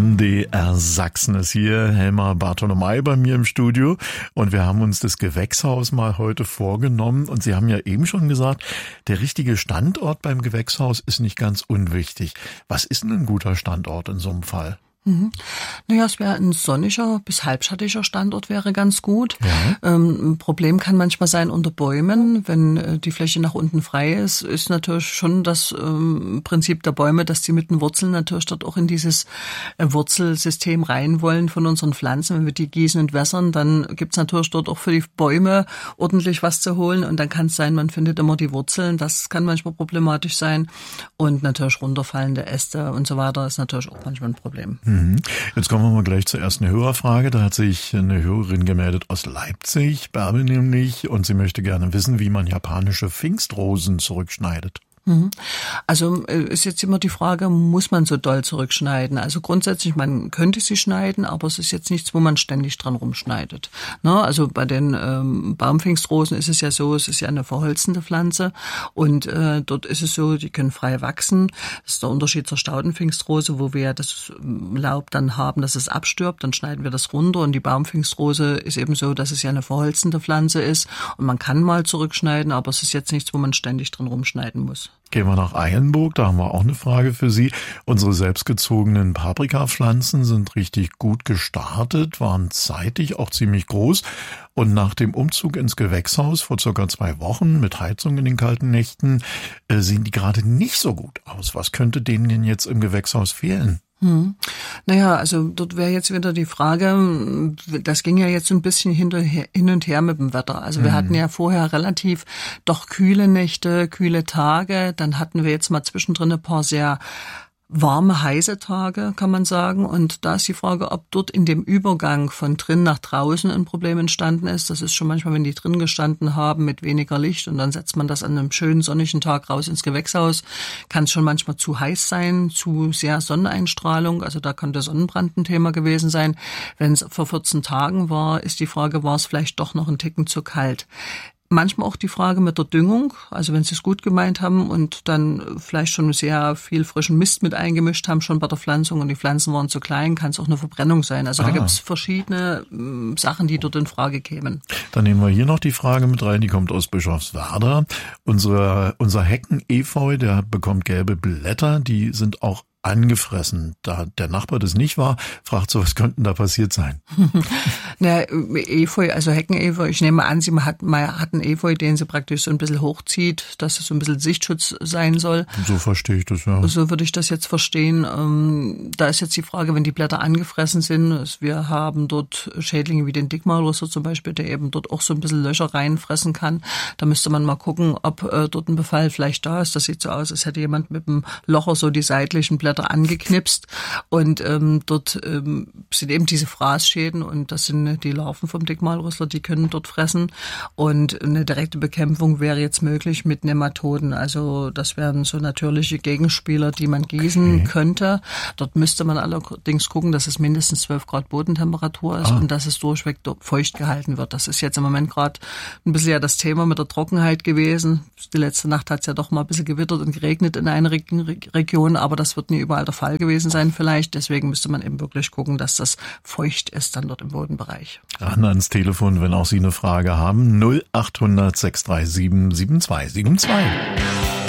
MDR Sachsen ist hier, Helma Bartolomei bei mir im Studio und wir haben uns das Gewächshaus mal heute vorgenommen und Sie haben ja eben schon gesagt, der richtige Standort beim Gewächshaus ist nicht ganz unwichtig. Was ist denn ein guter Standort in so einem Fall? Naja, es wäre ein sonniger bis halbschattiger Standort wäre ganz gut. Ja. Ein Problem kann manchmal sein unter Bäumen. Wenn die Fläche nach unten frei ist, ist natürlich schon das Prinzip der Bäume, dass die mit den Wurzeln natürlich dort auch in dieses Wurzelsystem rein wollen von unseren Pflanzen. Wenn wir die gießen und wässern, dann gibt's natürlich dort auch für die Bäume ordentlich was zu holen. Und dann kann es sein, man findet immer die Wurzeln. Das kann manchmal problematisch sein. Und natürlich runterfallende Äste und so weiter ist natürlich auch manchmal ein Problem. Jetzt kommen wir mal gleich zur ersten Hörerfrage. Da hat sich eine Hörerin gemeldet aus Leipzig, Bärbel nämlich, und sie möchte gerne wissen, wie man japanische Pfingstrosen zurückschneidet. Also ist jetzt immer die Frage, muss man so doll zurückschneiden? Also grundsätzlich, man könnte sie schneiden, aber es ist jetzt nichts, wo man ständig dran rumschneidet. Also bei den Baumpfingstrosen ist es ja so, es ist ja eine verholzende Pflanze und dort ist es so, die können frei wachsen. Das ist der Unterschied zur Staudenpfingstrose, wo wir ja das Laub dann haben, dass es abstirbt, dann schneiden wir das runter und die Baumpfingstrose ist eben so, dass es ja eine verholzende Pflanze ist und man kann mal zurückschneiden, aber es ist jetzt nichts, wo man ständig dran rumschneiden muss. Gehen wir nach Eilenburg, da haben wir auch eine Frage für Sie. Unsere selbstgezogenen Paprikapflanzen sind richtig gut gestartet, waren zeitig auch ziemlich groß. Und nach dem Umzug ins Gewächshaus vor circa 2 Wochen mit Heizung in den kalten Nächten sehen die gerade nicht so gut aus. Was könnte denen denn jetzt im Gewächshaus fehlen? Naja, also dort wäre jetzt wieder die Frage, das ging ja jetzt so ein bisschen hin und her mit dem Wetter. Also wir hatten ja vorher relativ doch kühle Nächte, kühle Tage, dann hatten wir jetzt mal zwischendrin ein paar sehr warme, heiße Tage, kann man sagen. Und da ist die Frage, ob dort in dem Übergang von drin nach draußen ein Problem entstanden ist. Das ist schon manchmal, wenn die drin gestanden haben mit weniger Licht und dann setzt man das an einem schönen sonnigen Tag raus ins Gewächshaus, kann es schon manchmal zu heiß sein, zu sehr Sonneneinstrahlung. Also da kann der Sonnenbrand ein Thema gewesen sein. Wenn es vor 14 Tagen war, ist die Frage, war es vielleicht doch noch ein Ticken zu kalt. Manchmal auch die Frage mit der Düngung, also wenn sie es gut gemeint haben und dann vielleicht schon sehr viel frischen Mist mit eingemischt haben, schon bei der Pflanzung und die Pflanzen waren zu klein, kann es auch eine Verbrennung sein. Also da gibt es verschiedene Sachen, die dort in Frage kämen. Dann nehmen wir hier noch die Frage mit rein, die kommt aus Bischofswerda. Unser Hecken-Efeu, der bekommt gelbe Blätter, die sind auch angefressen. Da der Nachbar das nicht war, fragt so, was könnte da passiert sein? Efeu, also Heckenefeu, ich nehme an, sie hat einen Efeu, den sie praktisch so ein bisschen hochzieht, dass es so ein bisschen Sichtschutz sein soll. So verstehe ich das, ja. So würde ich das jetzt verstehen. Da ist jetzt die Frage, wenn die Blätter angefressen sind, wir haben dort Schädlinge wie den Dickmaulrüssel zum Beispiel, der eben dort auch so ein bisschen Löcher reinfressen kann. Da müsste man mal gucken, ob dort ein Befall vielleicht da ist. Das sieht so aus, als hätte jemand mit dem Locher so die seitlichen Blätter angeknipst und dort sind eben diese Fraßschäden und das sind die Larven vom Dickmaulrüssler, die können dort fressen und eine direkte Bekämpfung wäre jetzt möglich mit Nematoden, also das wären so natürliche Gegenspieler, die man gießen könnte. Dort müsste man allerdings gucken, dass es mindestens 12 Grad Bodentemperatur ist und dass es durchweg feucht gehalten wird. Das ist jetzt im Moment gerade ein bisschen ja das Thema mit der Trockenheit gewesen. Die letzte Nacht hat es ja doch mal ein bisschen gewittert und geregnet in einer Region, aber das wird nie überall der Fall gewesen sein vielleicht. Deswegen müsste man eben wirklich gucken, dass das feucht ist dann dort im Bodenbereich. Ran ans Telefon, wenn auch Sie eine Frage haben. 0800 637 7272.